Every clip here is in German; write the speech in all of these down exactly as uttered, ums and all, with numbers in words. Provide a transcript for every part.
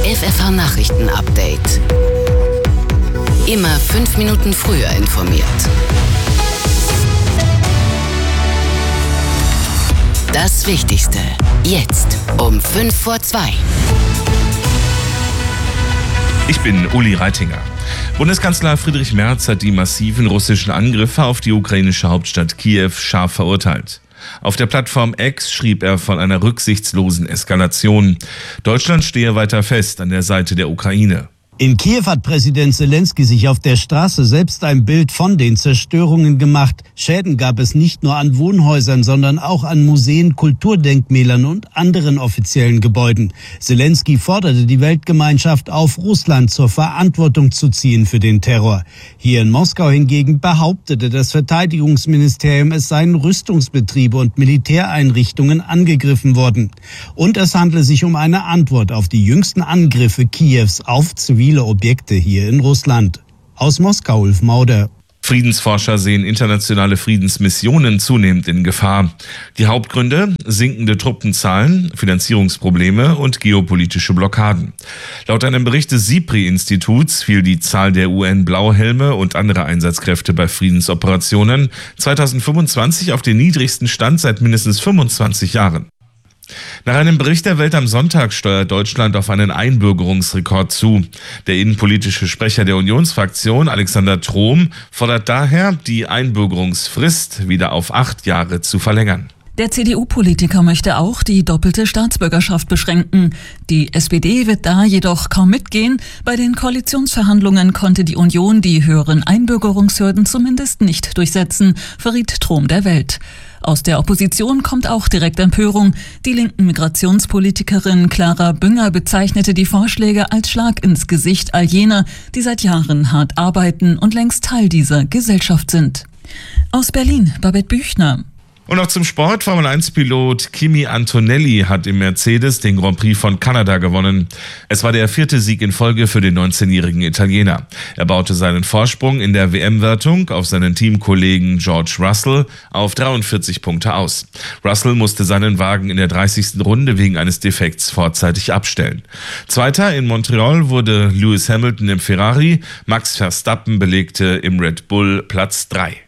F F H-Nachrichten-Update. Immer fünf Minuten früher informiert. Das Wichtigste jetzt um fünf vor zwei. Ich bin Uli Reitinger. Bundeskanzler Friedrich Merz hat die massiven russischen Angriffe auf die ukrainische Hauptstadt Kiew scharf verurteilt. Auf der Plattform X schrieb er von einer rücksichtslosen Eskalation. Deutschland stehe weiter fest an der Seite der Ukraine. In Kiew hat Präsident Zelensky sich auf der Straße selbst ein Bild von den Zerstörungen gemacht. Schäden gab es nicht nur an Wohnhäusern, sondern auch an Museen, Kulturdenkmälern und anderen offiziellen Gebäuden. Zelensky forderte die Weltgemeinschaft auf, Russland zur Verantwortung zu ziehen für den Terror. Hier in Moskau hingegen behauptete das Verteidigungsministerium, es seien Rüstungsbetriebe und Militäreinrichtungen angegriffen worden. Und es handle sich um eine Antwort auf die jüngsten Angriffe Kiews auf zivile Objekte hier in Russland. Aus Moskau, Ulf Mauder. Friedensforscher sehen internationale Friedensmissionen zunehmend in Gefahr. Die Hauptgründe: sinkende Truppenzahlen, Finanzierungsprobleme und geopolitische Blockaden. Laut einem Bericht des SIPRI-Instituts fiel die Zahl der U N-Blauhelme und anderer Einsatzkräfte bei Friedensoperationen zweitausendfünfundzwanzig auf den niedrigsten Stand seit mindestens fünfundzwanzig Jahren. Nach einem Bericht der Welt am Sonntag steuert Deutschland auf einen Einbürgerungsrekord zu. Der innenpolitische Sprecher der Unionsfraktion, Alexander Trom, fordert daher, die Einbürgerungsfrist wieder auf acht Jahre zu verlängern. Der C D U-Politiker möchte auch die doppelte Staatsbürgerschaft beschränken. Die S P D wird da jedoch kaum mitgehen. Bei den Koalitionsverhandlungen konnte die Union die höheren Einbürgerungshürden zumindest nicht durchsetzen, verriet Trom der Welt. Aus der Opposition kommt auch direkt Empörung. Die linken Migrationspolitikerin Clara Bünger bezeichnete die Vorschläge als Schlag ins Gesicht all jener, die seit Jahren hart arbeiten und längst Teil dieser Gesellschaft sind. Aus Berlin, Babette Büchner. Und noch zum Sport. Formel eins Pilot Kimi Antonelli hat im Mercedes den Grand Prix von Kanada gewonnen. Es war der vierte Sieg in Folge für den neunzehnjährigen Italiener. Er baute seinen Vorsprung in der W M-Wertung auf seinen Teamkollegen George Russell auf dreiundvierzig Punkte aus. Russell musste seinen Wagen in der dreißigsten Runde wegen eines Defekts vorzeitig abstellen. Zweiter in Montreal wurde Lewis Hamilton im Ferrari. Max Verstappen belegte im Red Bull Platz drei.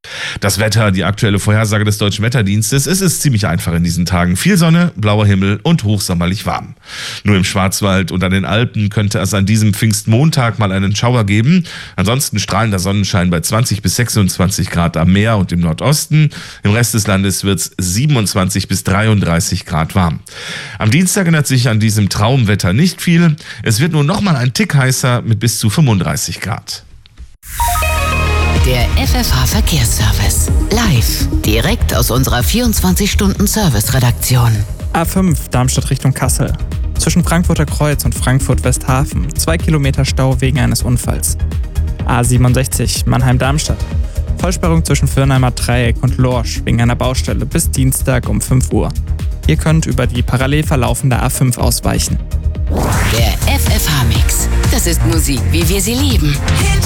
Das Wetter, die aktuelle Vorhersage des Deutschen Wetterdienstes. Es ist ziemlich einfach in diesen Tagen. Viel Sonne, blauer Himmel und hochsommerlich warm. Nur im Schwarzwald und an den Alpen könnte es an diesem Pfingstmontag mal einen Schauer geben. Ansonsten strahlender Sonnenschein bei zwanzig bis sechsundzwanzig Grad am Meer und im Nordosten. Im Rest des Landes wird es siebenundzwanzig bis dreiunddreißig Grad warm. Am Dienstag ändert sich an diesem Traumwetter nicht viel. Es wird nur noch mal ein Tick heißer mit bis zu fünfunddreißig Grad. Der F F H-Verkehrsservice. Live. Direkt aus unserer vierundzwanzig-Stunden-Service-Redaktion. A fünf Darmstadt Richtung Kassel. Zwischen Frankfurter Kreuz und Frankfurt-Westhafen. Zwei Kilometer Stau wegen eines Unfalls. A siebenundsechzig Mannheim-Darmstadt. Vollsperrung zwischen Firnheimer Dreieck und Lorsch wegen einer Baustelle bis Dienstag um fünf Uhr. Ihr könnt über die parallel verlaufende A fünf ausweichen. Der F F H-Mix. Das ist Musik, wie wir sie lieben.